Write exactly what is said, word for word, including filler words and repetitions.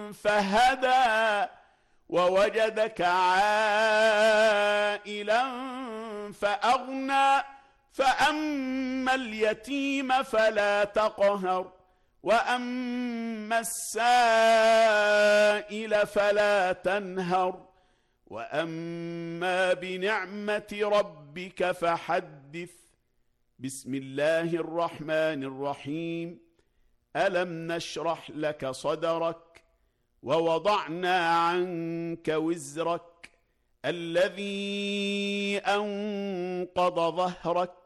فهدى ووجدك عائلا فأغنى فأما اليتيم فلا تقهر وأما السائل فلا تنهر وأما بنعمة ربك فحدث. بسم الله الرحمن الرحيم. ألم نشرح لك صدرك ووضعنا عنك وزرك الذي أنقض ظهرك